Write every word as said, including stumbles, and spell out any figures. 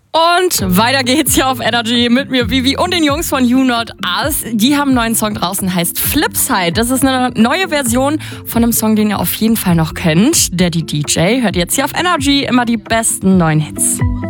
Und weiter geht's hier auf Energy mit mir, Vivi, und den Jungs von You Not Us. Die haben einen neuen Song draußen, heißt Flipside. Das ist eine neue Version von einem Song, den ihr auf jeden Fall noch kennt. Daddy D J hört jetzt hier auf Energy immer die besten neuen Hits.